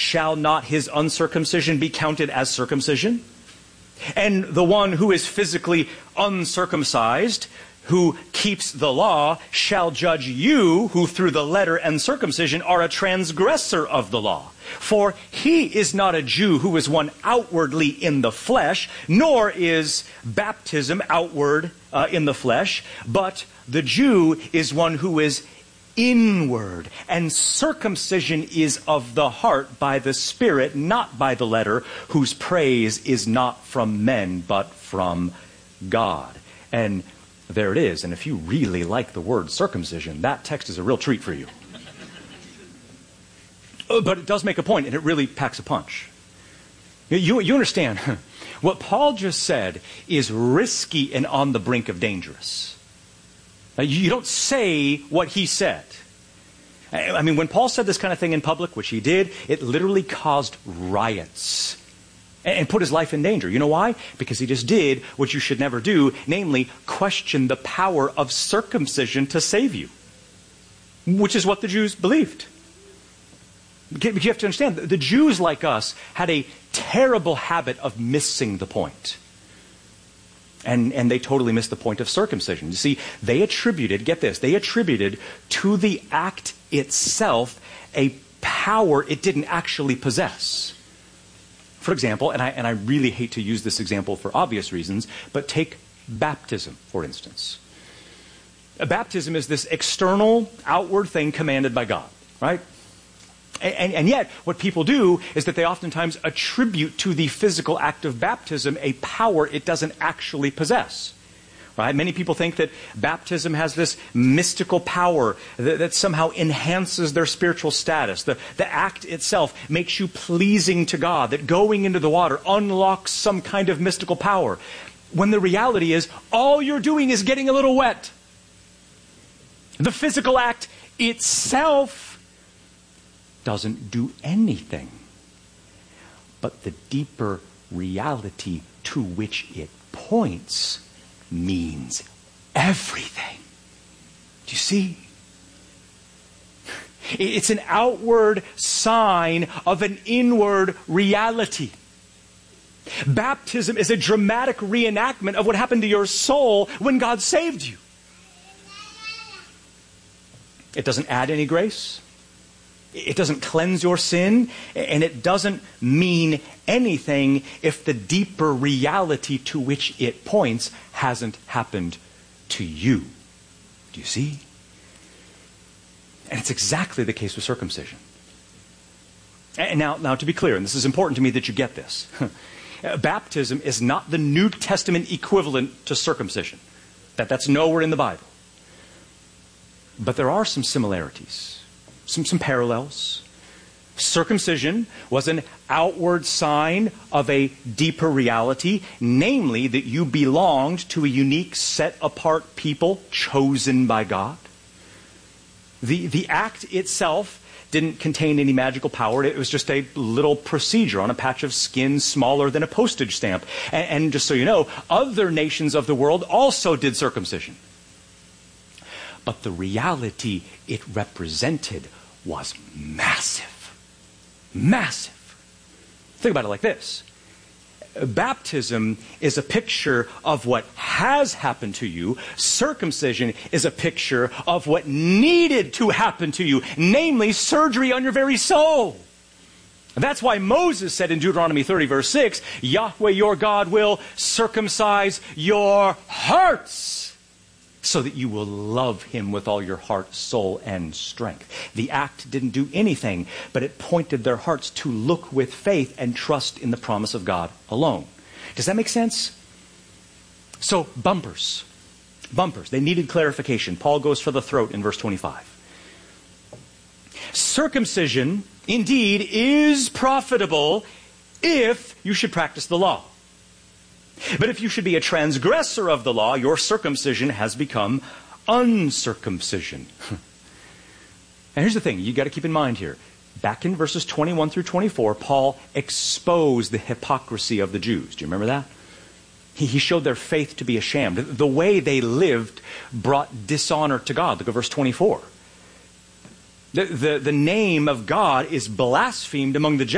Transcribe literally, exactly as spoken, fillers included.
shall not his uncircumcision be counted as circumcision? And the one who is physically uncircumcised, who keeps the law, shall judge you, who through the letter and circumcision are a transgressor of the law. For he is not a Jew who is one outwardly in the flesh, nor is baptism outward uh, in the flesh, but the Jew is one who is inward, and circumcision is of the heart by the Spirit, not by the letter, whose praise is not from men, but from God. And there it is. And if you really like the word circumcision, that text is a real treat for you. But it does make a point, and it really packs a punch. You, you understand, what Paul just said is risky and on the brink of dangerous. Now, you don't say what he said. I mean, when Paul said this kind of thing in public, which he did, it literally caused riots and put his life in danger. You know why? Because he just did what you should never do, namely, question the power of circumcision to save you, which is what the Jews believed. But you have to understand, the Jews like us had a terrible habit of missing the point. And, and they totally missed the point of circumcision. You see, they attributed, get this, they attributed to the act itself a power it didn't actually possess. For example, and I, and I really hate to use this example for obvious reasons, but take baptism, for instance. A baptism is this external, outward thing commanded by God, right? And, and yet, what people do is that they oftentimes attribute to the physical act of baptism a power it doesn't actually possess. Right? Many people think that baptism has this mystical power that, that somehow enhances their spiritual status. The, the act itself makes you pleasing to God, that going into the water unlocks some kind of mystical power. When the reality is, all you're doing is getting a little wet. The physical act itself doesn't do anything. But the deeper reality to which it points means everything. Do you see? It's an outward sign of an inward reality. Baptism is a dramatic reenactment of what happened to your soul when God saved you. It doesn't add any grace. It doesn't cleanse your sin, and it doesn't mean anything if the deeper reality to which it points hasn't happened to you. Do you see? And it's exactly the case with circumcision. And now, now to be clear, and this is important to me that you get this, baptism is not the New Testament equivalent to circumcision. That, that's nowhere in the Bible. But there are some similarities. Some, some parallels. Circumcision was an outward sign of a deeper reality, namely that you belonged to a unique, set-apart people chosen by God. The, the act itself didn't contain any magical power. It was just a little procedure on a patch of skin smaller than a postage stamp. And, and just so you know, other nations of the world also did circumcision. But the reality it represented was massive. Massive. Think about it like this. Baptism is a picture of what has happened to you. Circumcision is a picture of what needed to happen to you, namely surgery on your very soul. And that's why Moses said in Deuteronomy thirty, verse six, Yahweh your God will circumcise your hearts, so that you will love him with all your heart, soul, and strength. The act didn't do anything, but it pointed their hearts to look with faith and trust in the promise of God alone. Does that make sense? So, bumpers. Bumpers. They needed clarification. Paul goes for the throat in verse twenty-five. Circumcision, indeed, is profitable if you should practice the law. But if you should be a transgressor of the law, your circumcision has become uncircumcision. And here's the thing, you got to keep in mind here. Back in verses twenty-one through twenty-four, Paul exposed the hypocrisy of the Jews. Do you remember that? He, he showed their faith to be a sham. The, the way they lived brought dishonor to God. Look at verse twenty-four. The, the, the name of God is blasphemed among the Gentiles.